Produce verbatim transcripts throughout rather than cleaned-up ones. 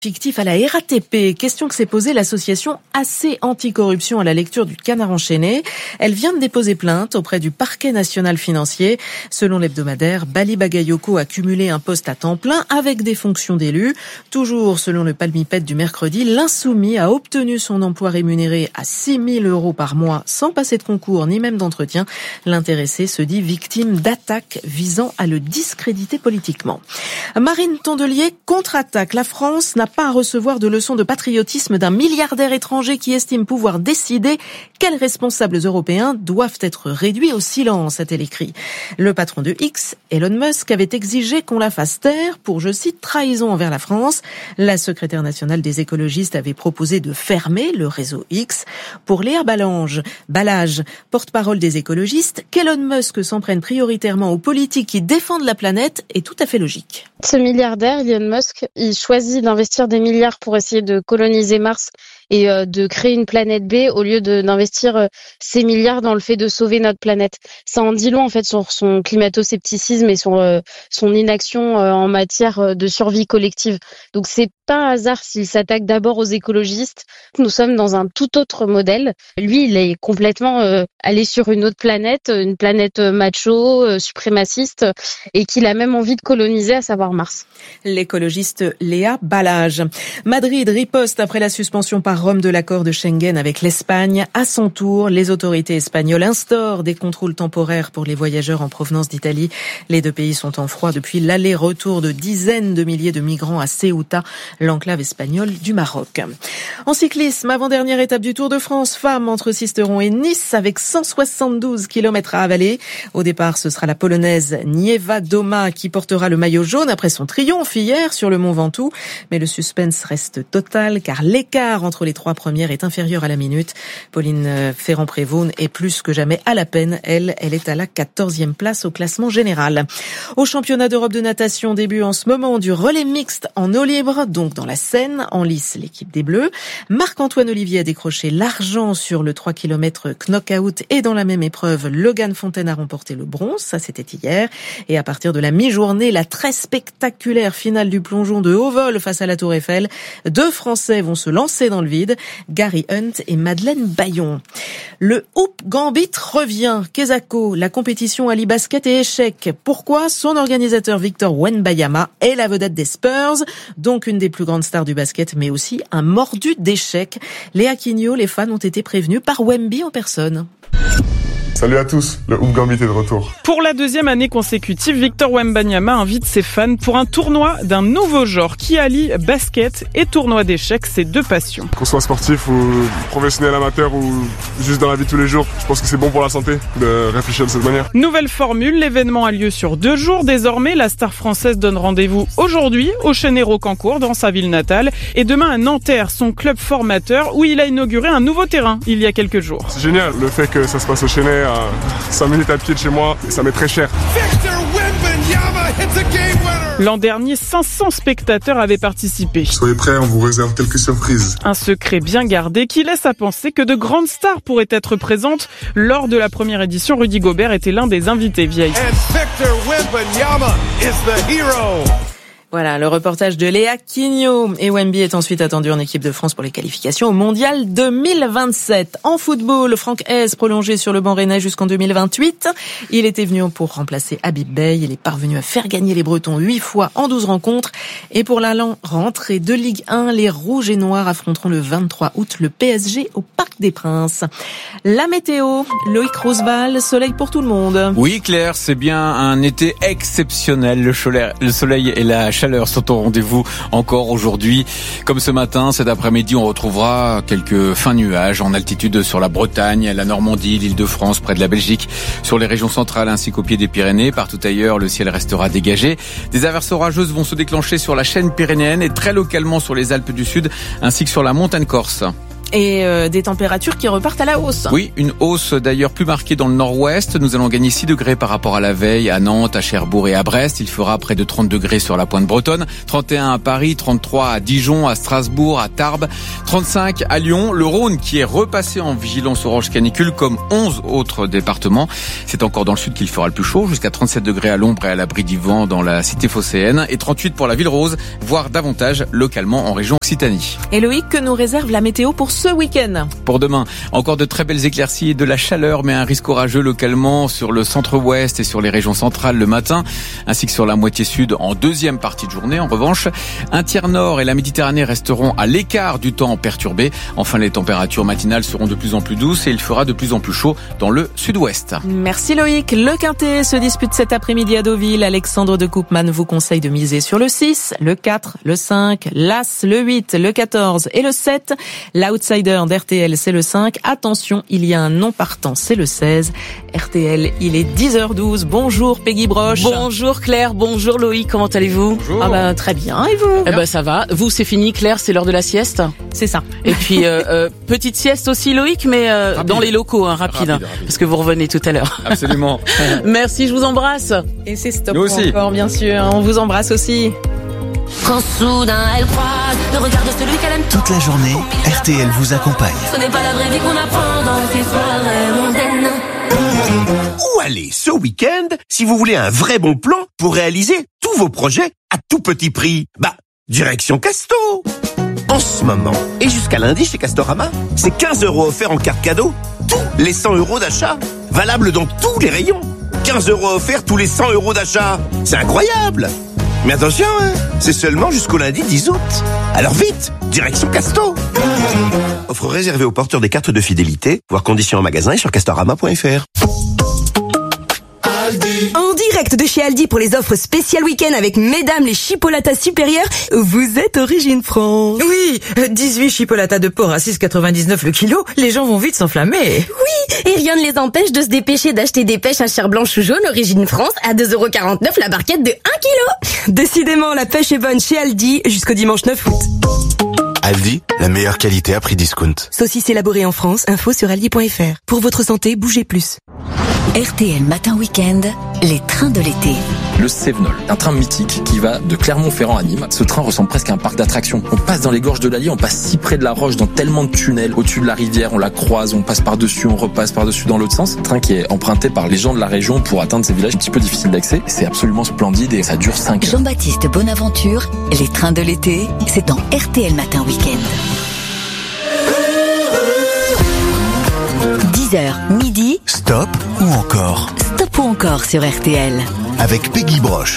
Fictif à la R A T P, question que s'est posée l'association A C Anticorruption à la lecture du Canard enchaîné. Elle vient de déposer plainte auprès du parquet national financier. Selon l'hebdomadaire, Bali Bagayoko a cumulé un poste à temps plein avec des fonctions d'élu. Toujours selon le palmipède du mercredi, l'insoumis a obtenu son emploi rémunéré à six mille euros par mois sans passer de concours ni même d'entretien. L'intéressé se dit victime d'attaques visant à le discréditer politiquement. Marine Tondelier contre-attaque. La France n'a pas à recevoir de leçons de patriotisme d'un milliardaire étranger qui estime pouvoir décider quels responsables européens doivent être réduits au silence, a-t-elle écrit. Le patron de X, Elon Musk, avait exigé qu'on la fasse taire pour, je cite, trahison envers la France. La secrétaire nationale des écologistes avait proposé de fermer le réseau X. Pour Léa Balange, Balage, porte-parole des écologistes, qu'Elon Musk s'en prenne prioritairement aux politiques qui défendent la planète est tout à fait logique. Ce milliardaire, Elon Musk, il choisit d'investir des milliards pour essayer de coloniser Mars et euh, de créer une planète B au lieu de, d'investir euh, ces milliards dans le fait de sauver notre planète. Ça en dit long en fait sur son climato-scepticisme et sur euh, son inaction euh, en matière euh, de survie collective. Donc c'est pas un hasard s'il s'attaque d'abord aux écologistes. Nous sommes dans un tout autre modèle. Lui, il est complètement euh, allé sur une autre planète, une planète macho, euh, suprémaciste, et qu'il a même envie de coloniser, à savoir Mars. L'écologiste Léa Balage. Madrid riposte après la suspension par Rome de l'accord de Schengen avec l'Espagne. À son tour, les autorités espagnoles instaurent des contrôles temporaires pour les voyageurs en provenance d'Italie. Les deux pays sont en froid depuis l'aller-retour de dizaines de milliers de migrants à Ceuta, l'enclave espagnole du Maroc. En cyclisme, avant-dernière étape du Tour de France, femmes entre Sisteron et Nice avec cent soixante-douze kilomètres à avaler. Au départ, ce sera la Polonaise Nieva Doma qui portera le maillot jaune après son triomphe hier sur le Mont Ventoux. Mais le suspense reste total car l'écart entre les trois premières est inférieur à la minute. Pauline Ferrand-Prévône est plus que jamais à la peine. Elle, elle est à la quatorzième place au classement général. Au championnat d'Europe de natation, début en ce moment du relais mixte en eau libre, donc dans la Seine, en lice l'équipe des Bleus. Marc-Antoine Olivier a décroché l'argent sur le trois kilomètres knock-out et dans la même épreuve, Logan Fontaine a remporté le bronze. Ça, c'était hier. Et à partir de la mi-journée, la très spectaculaire finale du plongeon de haut vol face à la Tour Eiffel. Deux Français vont se lancer dans le vide, Gary Hunt et Madeleine Bayon. Le Hoop Gambit revient. Kesako, la compétition Ali Basket et échecs. Pourquoi? Son organisateur Victor Wembanyama est la vedette des Spurs, donc une des plus grandes stars du basket, mais aussi un mordu d'échecs. Léa Quignot, les fans ont été prévenus par Wemby en personne. Salut à tous, le Hoop Gambit est de retour. Pour la deuxième année consécutive, Victor Wembanyama invite ses fans pour un tournoi d'un nouveau genre qui allie basket et tournoi d'échecs, ces deux passions. Qu'on soit sportif ou professionnel amateur ou juste dans la vie de tous les jours, je pense que c'est bon pour la santé de réfléchir de cette manière. Nouvelle formule, l'événement a lieu sur deux jours. Désormais, la star française donne rendez-vous aujourd'hui au Chênay-Rocancourt dans sa ville natale et demain à Nanterre, son club formateur où il a inauguré un nouveau terrain il y a quelques jours. C'est génial, le fait que ça se passe au Chênay à cinq minutes à pied de chez moi, ça m'est très cher. L'an dernier, cinq cents spectateurs avaient participé. Soyez prêts, on vous réserve quelques surprises. Un secret bien gardé qui laisse à penser que de grandes stars pourraient être présentes. Lors de la première édition, Rudy Gobert était l'un des invités vieilles. Voilà, le reportage de Léa Quignot. Et Wemby est ensuite attendu en équipe de France pour les qualifications au Mondial deux mille vingt-sept. En football, Franck Hez prolongé sur le banc rennais jusqu'en deux mille vingt-huit. Il était venu pour remplacer Habib Beye. Il est parvenu à faire gagner les Bretons huit fois en douze rencontres. Et pour la rentrée de Ligue un, les Rouges et Noirs affronteront le vingt-trois août le P S G au Parc des Princes. La météo, Loïc Roosevelt, soleil pour tout le monde. Oui, Claire, c'est bien un été exceptionnel. Le soleil, le soleil et la chaleur sont au rendez-vous encore aujourd'hui. Comme ce matin, cet après-midi, on retrouvera quelques fins nuages en altitude sur la Bretagne, la Normandie, l'Île-de-France, près de la Belgique, sur les régions centrales ainsi qu'au pied des Pyrénées. Partout ailleurs, le ciel restera dégagé. Des averses orageuses vont se déclencher sur la chaîne pyrénéenne et très localement sur les Alpes du Sud ainsi que sur la montagne corse. et euh, des températures qui repartent à la hausse. Oui, une hausse d'ailleurs plus marquée dans le nord-ouest. Nous allons gagner six degrés par rapport à la veille à Nantes, à Cherbourg et à Brest. Il fera près de trente degrés sur la pointe bretonne, trente et un à Paris, trente-trois à Dijon, à Strasbourg, à Tarbes, trente-cinq à Lyon. Le Rhône qui est repassé en vigilance orange canicule comme onze autres départements. C'est encore dans le sud qu'il fera le plus chaud, jusqu'à trente-sept degrés à l'ombre et à l'abri du vent dans la cité phocéenne et trente-huit pour la ville rose, voire davantage localement en région Occitanie. Et Loïc, que nous réserve la météo pour ce week-end? Pour demain, encore de très belles éclaircies et de la chaleur, mais un risque orageux localement sur le centre-ouest et sur les régions centrales le matin, ainsi que sur la moitié sud en deuxième partie de journée. En revanche, un tiers nord et la Méditerranée resteront à l'écart du temps perturbé. Enfin, les températures matinales seront de plus en plus douces et il fera de plus en plus chaud dans le sud-ouest. Merci Loïc. Le Quintet se dispute cet après-midi à Deauville. Alexandre de Koopman vous conseille de miser sur le six, le quatre, le cinq, l'As, le huit, le quatorze et le sept. L'outsider d'R T L, c'est le cinq. Attention, il y a un non partant, c'est le seize. R T L, il est dix heures douze. Bonjour Peggy Broche. Bonjour Claire, bonjour Loïc, comment allez-vous? Bonjour. Ah ben très bien, et vous? Eh ben ça va. Vous, c'est fini Claire, c'est l'heure de la sieste? C'est ça. Et puis euh, euh, petite sieste aussi Loïc, mais euh, dans les locaux, hein, rapide, Rapide, hein, rapide. parce que vous revenez tout à l'heure. Absolument. Merci, je vous embrasse. Et c'est stop Nous aussi. encore, bien sûr. On vous embrasse aussi. Quand soudain elle croise le regard de celui qu'elle aime tant. Toute la journée, R T L vous accompagne. Ce n'est pas la vraie vie qu'on apprend dans ces soirées mondaines. Où aller ce week-end si vous voulez un vrai bon plan pour réaliser tous vos projets à tout petit prix? Bah, direction Casto. En ce moment, et jusqu'à lundi chez Castorama, c'est quinze euros offerts en carte cadeau. Tous les cent euros d'achat. Valable dans tous les rayons. quinze euros offerts tous les cent euros d'achat. C'est incroyable. Mais attention, hein, c'est seulement jusqu'au lundi dix août. Alors vite, direction Casto. Offre réservée aux porteurs des cartes de fidélité. Voir conditions en magasin et sur castorama point f r. En direct de chez Aldi pour les offres spéciales week-end avec mesdames les chipolatas supérieures, vous êtes Origine France. Oui, dix-huit chipolatas de porc à six quatre-vingt-dix-neuf le kilo, les gens vont vite s'enflammer. Oui, et rien ne les empêche de se dépêcher d'acheter des pêches à chair blanche ou jaune Origine France à deux euros quarante-neuf la barquette de un kilo. Décidément, la pêche est bonne chez Aldi jusqu'au dimanche neuf août. Aldi, la meilleure qualité à prix discount. Saucisse élaborée en France, info sur aldi point f r. Pour votre santé, bougez plus. R T L Matin Week-end, les trains de l'été. Le Cévenol, un train mythique qui va de Clermont-Ferrand à Nîmes. Ce train ressemble presque à un parc d'attractions. On passe dans les gorges de l'Allier, on passe si près de la Roche, dans tellement de tunnels. Au-dessus de la rivière, on la croise, on passe par-dessus, on repasse par-dessus dans l'autre sens. Un train qui est emprunté par les gens de la région pour atteindre ces villages un petit peu difficiles d'accès. C'est absolument splendide et ça dure cinq heures. Jean-Baptiste Bonaventure, les trains de l'été, c'est dans R T L Matin Week-end. dix heures, midi. Stop ou encore? Stop ou encore sur R T L. Avec Peggy Broche.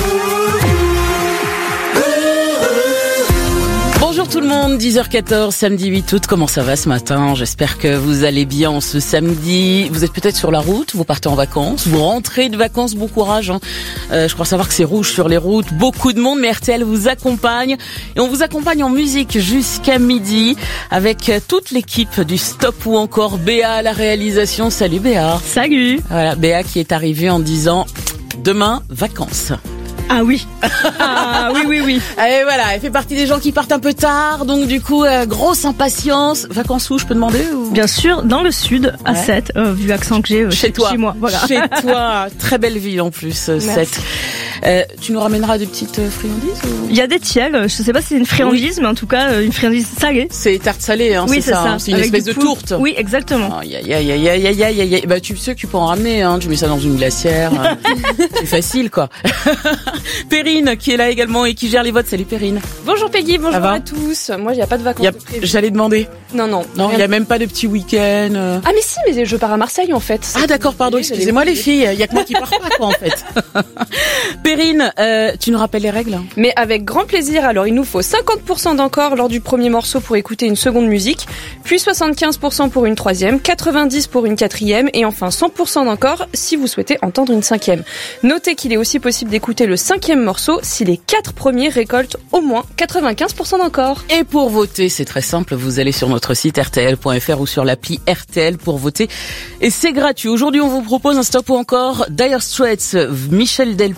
Bonjour tout le monde, dix heures quatorze, samedi huit août, comment ça va ce matin? J'espère que vous allez bien ce samedi. Vous êtes peut-être sur la route, vous partez en vacances, vous rentrez de vacances, bon courage. Hein. Euh, je crois savoir que c'est rouge sur les routes, beaucoup de monde, mais R T L vous accompagne. Et on vous accompagne en musique jusqu'à midi avec toute l'équipe du Stop ou encore Béa à la réalisation. Salut Béa. Salut. Voilà, Béa qui est arrivée en disant demain, vacances. Ah oui. Ah oui, oui, oui. Et voilà, elle fait partie des gens qui partent un peu tard, donc du coup, euh, grosse impatience. Vacances où, je peux demander ou... Bien sûr, dans le sud, à ouais. Sète, euh, vu l'accent que j'ai, euh, chez, chez toi. Chez moi, voilà. Chez toi, très belle ville en plus, euh, Sète. Euh, tu nous ramèneras des petites euh, friandises ou... Il y a des tiels, je sais pas si c'est une friandise, oui. mais en tout cas, une friandise salée. C'est tarte salée, hein, oui, c'est, c'est ça. ça. Hein. C'est une avec espèce de tourte. Oui, exactement. Aïe, aïe, aïe, aïe, aïe, aïe, aïe, aïe. Bah, tu sais que tu peux en ramener, hein. Tu mets ça dans une glacière. C'est facile, quoi. Perrine, qui est là également et qui gère les votes. Salut Perrine. Bonjour Peggy, bonjour à tous. Moi, il n'y a pas de vacances a... de prévues. J'allais demander. Non, non. Non, il n'y a même pas de petit week-end. Euh... Ah, mais si, mais je pars à Marseille, en fait. Ah, d'accord, pardon, excusez-moi les filles. Il y a que moi qui pars pas, quoi, en fait. Perrine, euh, tu nous rappelles les règles? Mais avec grand plaisir. Alors, il nous faut cinquante pour cent d'encore lors du premier morceau pour écouter une seconde musique, puis soixante-quinze pour cent pour une troisième, quatre-vingt-dix pour une quatrième, et enfin cent pour cent d'encore si vous souhaitez entendre une cinquième. Notez qu'il est aussi possible d'écouter le cinquième morceau si les quatre premiers récoltent au moins quatre-vingt-quinze pour cent d'encore. Et pour voter, c'est très simple, vous allez sur notre site R T L point F R ou sur l'appli R T L pour voter. Et c'est gratuit. Aujourd'hui, on vous propose un stop ou encore Dire Straits, Michel Delpech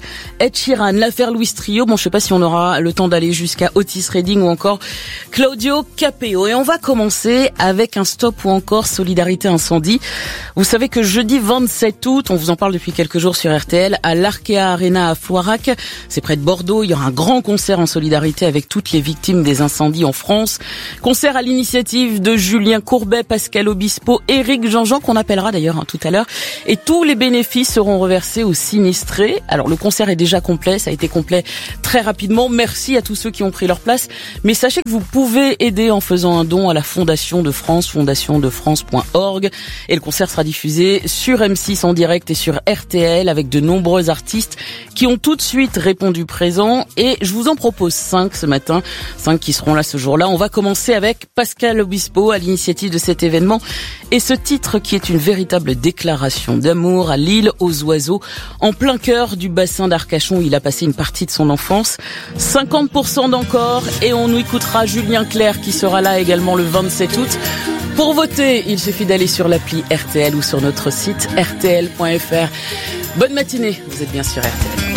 Ed Sheeran, l'affaire Louis Trio. Bon, je sais pas si on aura le temps d'aller jusqu'à Otis Redding ou encore Claudio Capeo. Et on va commencer avec un stop ou encore solidarité incendie. Vous savez que jeudi vingt-sept août, on vous en parle depuis quelques jours sur R T L, à l'Arkea Arena à Floirac, c'est près de Bordeaux, il y aura un grand concert en solidarité avec toutes les victimes des incendies en France. Concert à l'initiative de Julien Courbet, Pascal Obispo, Éric Jean-Jean, qu'on appellera d'ailleurs hein, tout à l'heure. Et tous les bénéfices seront reversés aux sinistrés. Alors le concert est déjà complet, ça a été complet très rapidement. Merci à tous ceux qui ont pris leur place. Mais sachez que vous pouvez aider en faisant un don à la Fondation de France, fondation de france point org. Et le concert sera diffusé sur M six en direct et sur R T L avec de nombreux artistes qui ont tout de suite répondu présent. Et je vous en propose cinq ce matin, cinq qui seront là ce jour-là. On va commencer avec Pascal Obispo à l'initiative de cet événement. Et ce titre qui est une véritable déclaration d'amour à l'île aux oiseaux, en plein cœur du bassin d'Arcachon. Il a passé une partie de son enfance. cinquante pour cent d'encore. Et on nous écoutera Julien Clerc qui sera là également le vingt-sept août. Pour voter, il suffit d'aller sur l'appli R T L ou sur notre site R T L point F R. Bonne matinée, vous êtes bien sur R T L.